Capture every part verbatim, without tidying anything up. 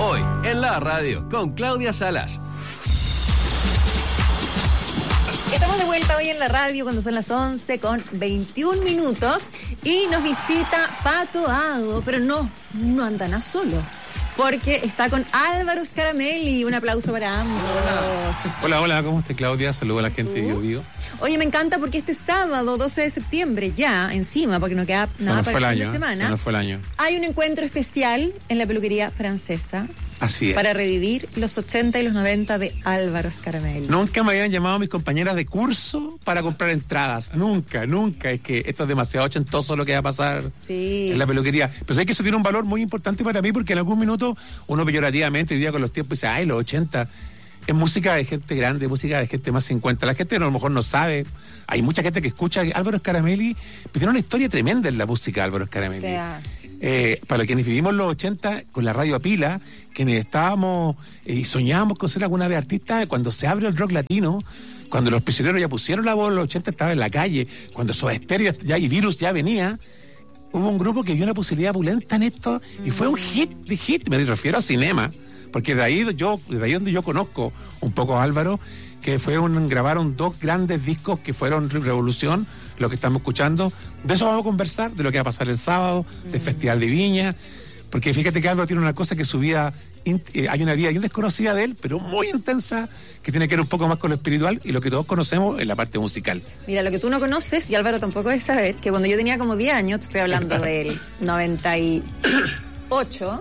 Hoy en la radio con Claudia Salas. Estamos de vuelta hoy en la radio cuando son las once con veintiún minutos y nos visita Pato Hago, pero no, no anda nada solo, porque está con Álvaro Scaramelli. Un aplauso para ambos. Hola, hola, ¿cómo estás, Claudia? Saludo a la gente de Bio Bio. Oye, me encanta porque este sábado, doce de septiembre, ya encima, porque no queda nada para el fin de semana, se nos fue el año. Hay un encuentro especial en la peluquería francesa. Así es. Para revivir los ochenta y los noventa de Álvaro Scaramelli. Nunca me habían llamado mis compañeras de curso para comprar entradas. Nunca, nunca. Es que esto es demasiado ochentoso lo que va a pasar sí. en la peluquería. Pero sé que eso tiene un valor muy importante para mí, porque en algún minuto uno peyorativamente, hoy día con los tiempos, dice, ay, los ochenta. Es música de gente grande, música de gente más cincuenta. La gente a lo mejor no sabe. Hay mucha gente que escucha Álvaro Scaramelli, pero tiene una historia tremenda en la música, Álvaro Scaramelli. O sea... Eh, para quienes vivimos los ochenta con la radio a pila, quienes estábamos eh, y soñábamos con ser alguna vez artistas, cuando se abre el rock latino, cuando los prisioneros ya pusieron la voz, los ochenta estaba en la calle, cuando Soda Stereo ya y Virus ya venía, hubo un grupo que vio una posibilidad opulenta en esto y fue un hit de hit, me refiero a Cinema, porque de ahí yo, de ahí donde yo conozco un poco a Álvaro, que fue un, grabaron dos grandes discos que fueron revolución, lo que estamos escuchando. De eso vamos a conversar, de lo que va a pasar el sábado, mm. del Festival de Viña, porque fíjate que Álvaro tiene una cosa que su vida, eh, hay una vida bien desconocida de él, pero muy intensa, que tiene que ver un poco más con lo espiritual y lo que todos conocemos en la parte musical. Mira, lo que tú no conoces, y Álvaro tampoco debe saber, que cuando yo tenía como diez años, te estoy hablando del noventa y ocho...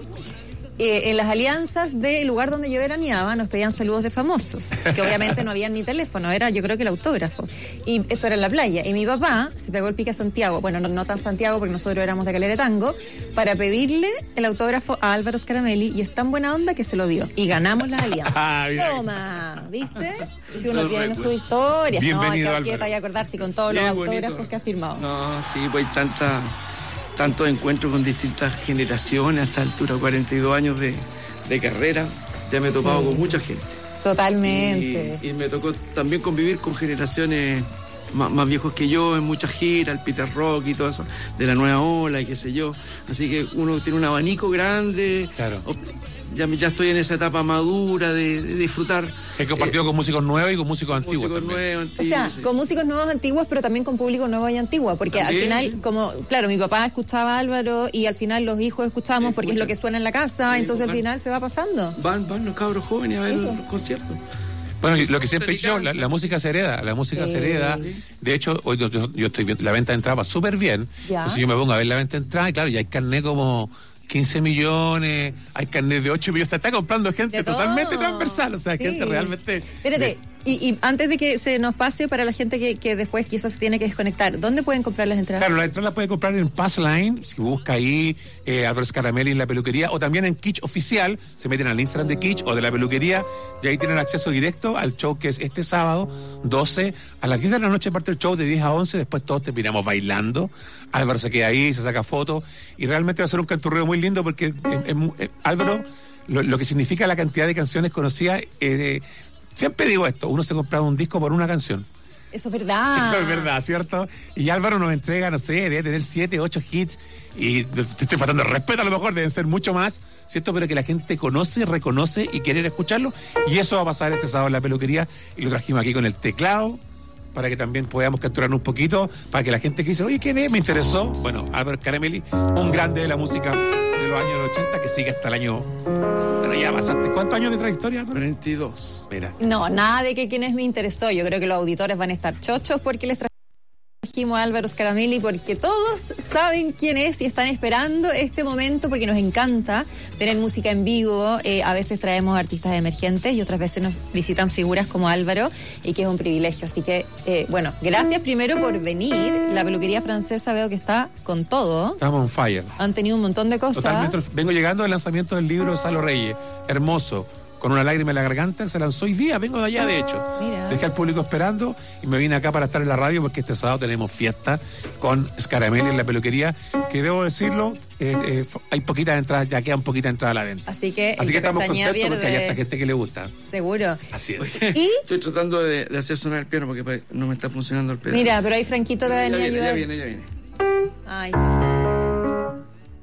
Eh, en las alianzas del lugar donde yo veraneaba nos pedían saludos de famosos, que obviamente no había ni teléfono, era yo creo que el autógrafo, y esto era en la playa, y mi papá se pegó el pique a Santiago, bueno, no, no tan Santiago porque nosotros éramos de Calera Tango, para pedirle el autógrafo a Álvaro Scaramelli, y es tan buena onda que se lo dio, y ganamos la alianza. Toma, ¿viste? Si uno tiene su historia, bienvenido, no, hay que vaya a acordarse con todos los autógrafos bonito. Que ha firmado. No, sí, pues hay tanta... tantos encuentros con distintas generaciones a esta altura, cuarenta y dos años de, de carrera, ya me he topado sí. con mucha gente. Totalmente. Y, y me tocó también convivir con generaciones más, más viejos que yo, en muchas giras, el Peter Rock y todo eso, de la nueva ola y qué sé yo. Así que uno tiene un abanico grande. Claro. Ya, ya estoy en esa etapa madura de, de disfrutar. He compartido eh, con músicos nuevos y con músicos antiguos músicos también. Nuevos, antiguos, o sea, sí. con músicos nuevos antiguos, pero también con público nuevo y antiguo, porque también. Al final, como, claro, mi papá escuchaba a Álvaro y al final los hijos escuchamos sí, porque escucha. Es lo que suena en la casa, sí, entonces al final se va pasando. Van, van los cabros jóvenes a ver sí. los conciertos. Bueno, y lo que siempre he dicho, la, la música se hereda, la música sí. se hereda. De hecho, hoy yo, yo, yo estoy viendo, la venta de entrada va súper bien. Ya. Entonces yo me pongo a ver la venta de entrada y claro, ya hay carnet como quince millones, hay carnet de ocho millones, se está comprando gente totalmente transversal, o sea, sí. gente realmente... Espérate, de... y, y antes de que se nos pase para la gente que, que después quizás se tiene que desconectar, ¿dónde pueden comprar las entradas? Claro, las entradas las pueden comprar en Passline, si busca ahí eh, Álvaro Scaramelli en la peluquería, o también en Kitsch Oficial, se meten al Instagram de Kitsch o de la peluquería, y ahí tienen acceso directo al show que es este sábado, doce, a las diez de la noche parte el show de diez a once, después todos terminamos bailando, Álvaro se queda ahí, se saca fotos, y realmente va a ser un canturreo muy lindo porque eh, eh, eh, Álvaro, lo, lo que significa la cantidad de canciones conocidas, eh, siempre digo esto, uno se compra un disco por una canción. Eso es verdad. Eso es verdad, ¿cierto? Y Álvaro nos entrega, no sé, debe tener siete, ocho hits, y te estoy faltando el respeto, a lo mejor deben ser mucho más, ¿cierto? Pero que la gente conoce, reconoce y quiere escucharlo, y eso va a pasar este sábado en la peluquería, y lo trajimos aquí con el teclado, para que también podamos capturar un poquito, para que la gente que dice, oye, ¿quién es? Me interesó. Bueno, Álvaro Scaramelli, un grande de la música de los años ochenta, que sigue hasta el año... Bueno, ya pasaste. ¿Cuántos años de trayectoria, Álvaro? treinta y dos. Mira. No, nada de que quién es me interesó. Yo creo que los auditores van a estar chochos porque les trajimos a Álvaro Scaramelli, porque todos saben quién es y están esperando este momento porque nos encanta tener música en vivo. Eh, a veces traemos artistas emergentes y otras veces nos visitan figuras como Álvaro, y que es un privilegio. Así que, eh, bueno, gracias primero por venir. La peluquería francesa veo que está con todo. Estamos on fire. Han tenido un montón de cosas. Totalmente. Vengo llegando del lanzamiento del libro de Salo Reyes. Hermoso. Con una lágrima en la garganta, se lanzó hoy día, vengo de allá de hecho. Mira. Dejé al público esperando y me vine acá para estar en la radio porque este sábado tenemos fiesta con Scaramelli en la peluquería, que debo decirlo, eh, eh, hay poquitas entradas, ya quedan poquitas entradas a la venta. Así que, Así que estamos contentos pierde... porque hay hasta gente que le gusta. Seguro. Así es. ¿Y? Estoy tratando de, de hacer sonar el piano porque no me está funcionando el piano. Mira, pero ahí Franquito te va a venir a ayudar. Ya viene, ya viene. Ahí está.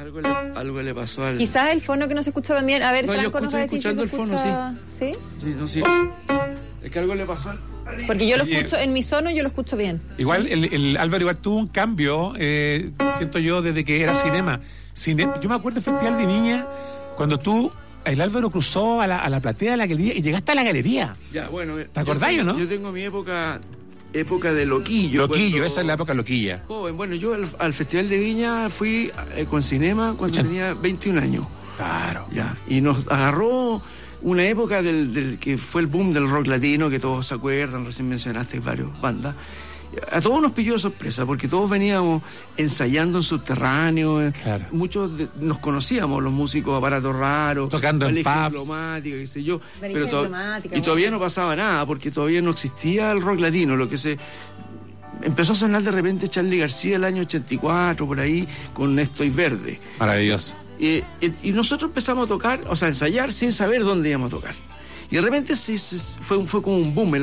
Algo le, algo le pasó al... Quizás el fono que no se escucha también. A ver, No, yo Franco nos va a estoy decir si se escuchando el escucha. fono, ¿Sí? Sí, no, sí. Es que algo le pasó al... Porque yo lo Oye. escucho, en mi sono yo lo escucho bien. Igual, el, el Álvaro igual tuvo un cambio, eh, siento yo, desde que era cinema. Cine, yo me acuerdo del Festival de Viña, cuando tú, el Álvaro cruzó a la, a la platea de la galería y llegaste a la galería. Ya, bueno... ¿Te acordáis o no? Yo tengo mi época... Época de loquillo. Loquillo, cuando- esa es la época loquilla. Joven, bueno, yo al, al Festival de Viña fui eh, con Cinema cuando Ochenta. tenía veintiún años. Claro. Ya, y nos agarró una época del, del que fue el boom del rock latino, que todos se acuerdan, recién mencionaste varias bandas. A todos nos pilló de sorpresa, porque todos veníamos ensayando en subterráneo, eh, Claro. muchos de- nos conocíamos, los músicos aparatos raros, Tocando en Valija pubs. Diplomática, qué sé yo. Valija Pero to- Diplomática, y todavía bueno. no pasaba nada, porque todavía no existía el rock latino, lo que se... Empezó a sonar de repente Charly García el año ochenta y cuatro, por ahí, con Estoy Verde. Maravilloso. Y, y- y nosotros empezamos a tocar, o sea, a ensayar sin saber dónde íbamos a tocar. Y de repente sí, sí, fue, un- fue como un boom.